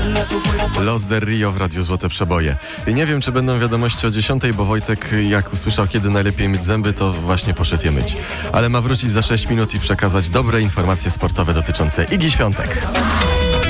Los del Rio w Radiu Złote Przeboje. I nie wiem, czy będą wiadomości o 10:00, bo Wojtek, jak usłyszał, kiedy najlepiej myć zęby, to właśnie poszedł je myć. Ale ma wrócić za 6 minut i przekazać dobre informacje sportowe dotyczące Igi Świątek.